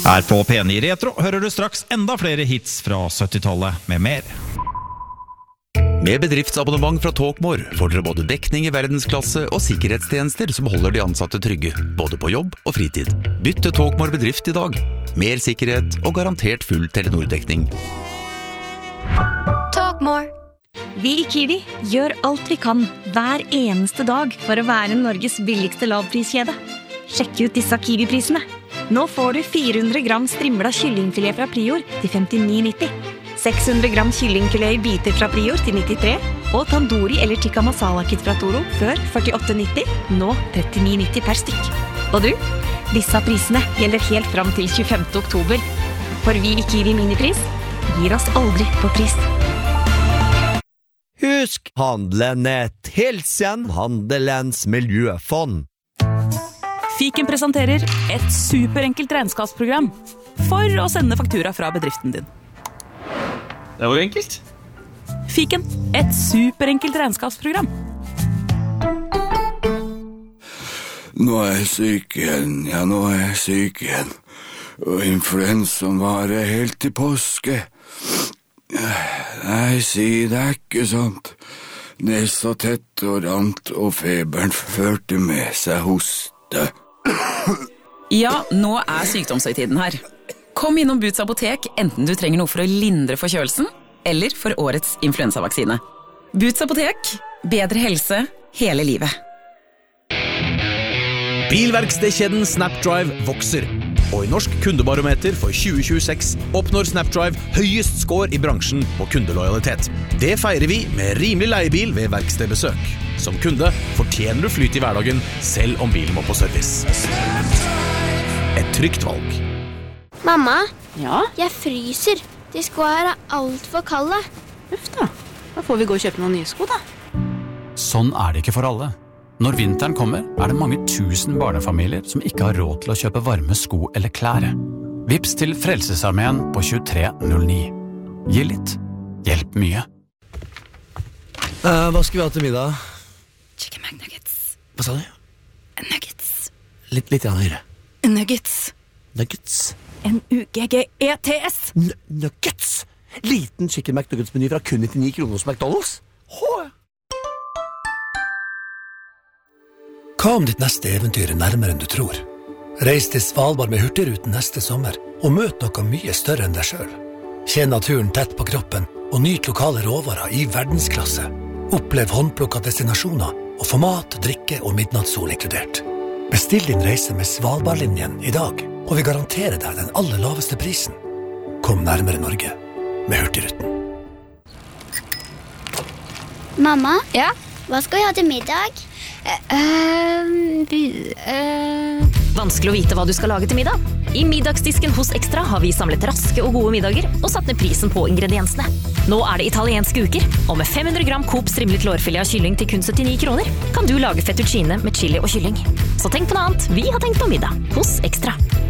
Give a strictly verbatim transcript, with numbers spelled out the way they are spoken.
Her på P ni Retro hører du straks enda flere hits fra syttitallet med mer. Med bedriftsabonnement fra Talkmore får dere både dekning i verdensklasse og sikkerhetstjenester som holder de ansatte trygge, både på jobb og fritid. Bytt til Talkmore bedrift i dag. Mer sikkerhet og garantert full Telenor-dekning. Talkmore. Vi i Kiwi gjør alt vi kan hver eneste dag for å være Norges billigste lavpriskjede. Sjekk ut disse Kiwi-prisene. Nå får du fire hundre gram strimla kyllingfilet fra Prior til femtini nitti. seks hundre gram kyllingfilet i biter fra Prior til nittitre. Og tandoori eller tikka masala kit fra Toro før førtiåtte nitti, nå trettini nitti per stykk. Og du, disse prisene gjelder helt fram til tjuefemte oktober. For vi i Kiwi Minipris gir oss aldri på pris. Husk, handelen er Hilsen, Handelens miljøfond. Fiken presenterer et superenkelt regnskapsprogram for å sende faktura fra bedriften din. Det var enkelt. Fiken, et superenkelt regnskapsprogram. Nå er jeg syk igjen, ja, nå er jeg syk igjen. Og influensaen varer helt til påske. Nei, si det er ikke sånt. Nesa tett og rant, og feberen førte med seg hoste. Ja, nå er sykdomshøytiden her. Kom innom Boots apotek, enten du trenger noe for å lindre forkjølelsen, eller for årets influensavaksine. Boots apotek, bedre helse hele livet. Bilverkstedkjeden Snapdrive vokser, og i Norsk kundebarometer for tjue tjueseks oppnår Snapdrive høyest score i bransjen på kundelojalitet. Det feirer vi med rimelig leiebil ved verkstedbesøk. Som kunde fortjener du flyt i hverdagen, selv om bilen må på service. Et trygt valg. Mamma, Ja? jeg fryser. De skoene er alt for kalde. Uff da. Da får vi gå og kjøpe noen nye sko da. Sånn er det ikke for alle. Når vinteren kommer, er det mange tusen barnefamilier som ikke har råd til å kjøpe varme sko eller klær. Vips til Frelsesarmeen på tjuetre null ni. Gi litt. Hjelp mye. Uh, hva skal vi ha til middag? Chicken McNuggets. Hva sa du? Nuggets. Litt, litt grann høyere. Nuggets. Nuggets. N U G G E T S. N nuggets. Liten chicken McNuggets-meny fra kun nittini kroner hos McDonald's. Hå! Hva om ditt neste eventyr er nærmere enn du tror? Reis til Svalbard med Hurtigruten neste sommer, og møt noe mye større enn deg selv. Kjenn naturen tett på kroppen, og nyt lokale råvarer i verdensklasse. Opplev håndplukka destinasjoner, og få mat, drikke og midnattssol inkludert. Bestill din reise med Svalbardlinjen i dag, og vi garanterer deg den aller laveste prisen. Kom nærmere Norge med Hurtigruten. Mamma, Ja? hva skal vi ha til middag? Uh, vi, uh... Vanskelig å vite hva du skal lage til middag. I middagsdisken hos Extra har vi samlet raske og gode middager og satt ned prisen på ingrediensene. Nå er det italienske uker, og med fem hundre gram Coop strimlet lårfilet av kylling til kun syttini kroner kan du lage fettuccine med chili og kylling. Så tenk på noe annet, vi har tenkt på middag hos Extra.